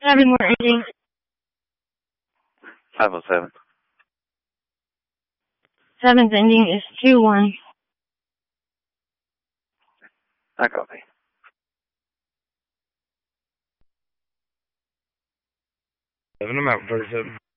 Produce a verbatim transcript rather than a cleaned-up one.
Seven more ending. five oh seven. Seven's ending is two one. I copy. Seven, I'm out thirty-seven.